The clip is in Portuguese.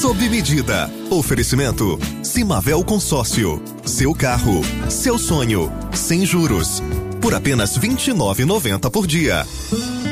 sob medida. Oferecimento Simavel Consórcio. Seu carro, seu sonho, sem juros. Por apenas R$ 29,90 por dia.